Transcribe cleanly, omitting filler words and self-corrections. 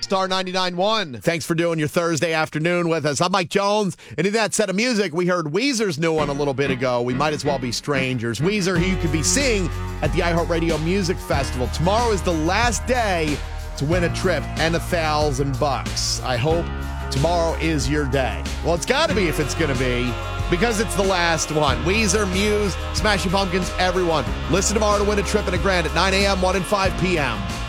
Star 99.1. Thanks for doing your Thursday afternoon with us. I'm Mike Jones, and in that set of music, we heard Weezer's new one a little bit ago. We Might As Well Be Strangers. Weezer, who you could be seeing at the iHeartRadio Music Festival. Tomorrow is the last day to win a trip and $1,000. I hope tomorrow is your day. Well, it's got to be if it's going to be, because it's the last one. Weezer, Muse, Smashing Pumpkins, everyone. Listen tomorrow to win a trip and $1,000 at 9 a.m., 1 and 5 p.m.